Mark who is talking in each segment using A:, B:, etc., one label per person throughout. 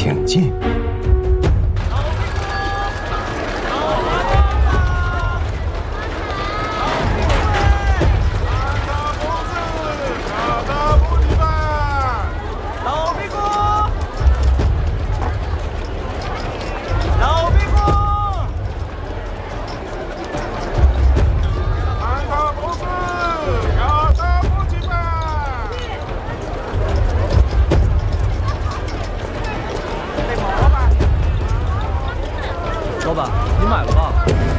A: 请进。
B: 老板，你买了吧？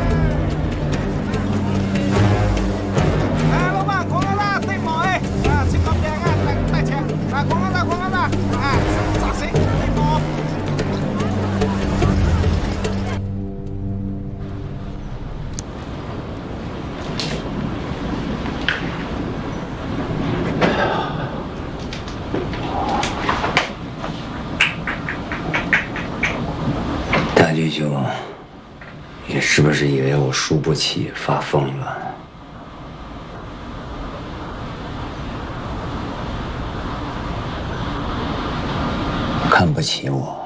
C: 啊，老板，狂啊啦，對毛哎，啊，青光靚啊，帶錢，啊，狂啊啦，啊，炸死對毛。
A: 大舅舅，你是不是以为我输不起发疯了？看不起我？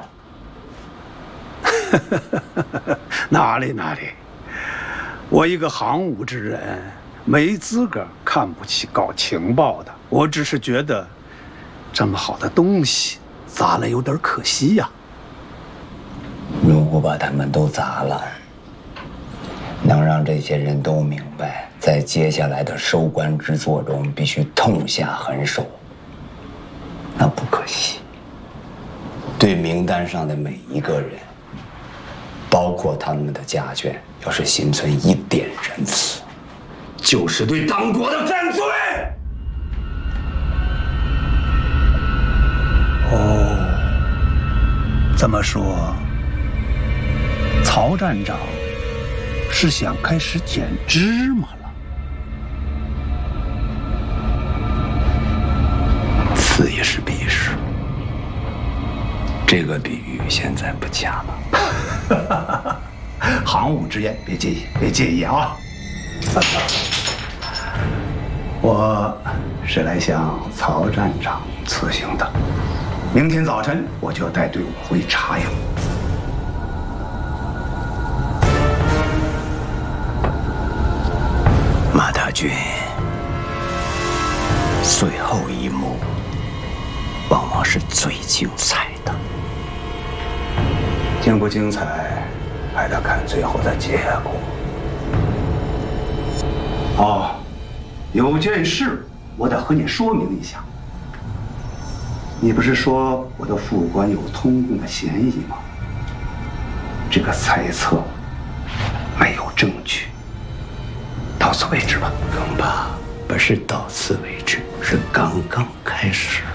D: 哪里，我一个行伍之人，没资格看不起搞情报的。我只是觉得，这么好的东西砸了有点可惜呀。
A: 如果把他们都砸了，能让这些人都明白，在接下来的收官之作中必须痛下狠手，那不可惜。对名单上的每一个人，包括他们的家眷，要是心存一点仁慈，就是对党国的犯罪。
D: 哦，这么说，曹站长是想开始捡芝麻了？
A: 此一时彼一时，这个比喻现在不恰当。
D: 行伍之言，别介意啊！我是来向曹站长辞行的，明天早晨我就要带队伍回茶营。
A: 马大军，最后一幕往往是最精彩的。
D: 精不精彩，还得看最后的结果。哦，有件事我得和你说明一下。你不是说我的副官有通共的嫌疑吗？这个猜测没有证据，到此为止吧。
A: 恐怕不是到此为止，是刚刚开始。